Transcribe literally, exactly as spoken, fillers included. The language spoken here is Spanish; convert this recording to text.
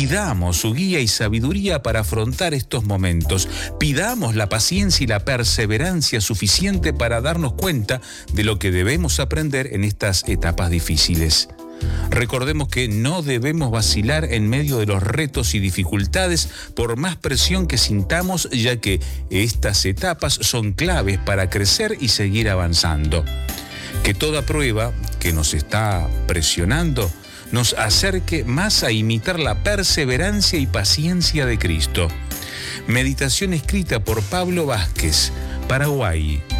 Pidamos su guía y sabiduría para afrontar estos momentos. Pidamos la paciencia y la perseverancia suficiente para darnos cuenta de lo que debemos aprender en estas etapas difíciles. Recordemos que no debemos vacilar en medio de los retos y dificultades por más presión que sintamos, ya que estas etapas son claves para crecer y seguir avanzando. Que toda prueba que nos está presionando nos acerque más a imitar la perseverancia y paciencia de Cristo. Meditación escrita por Pablo Vázquez, Paraguay.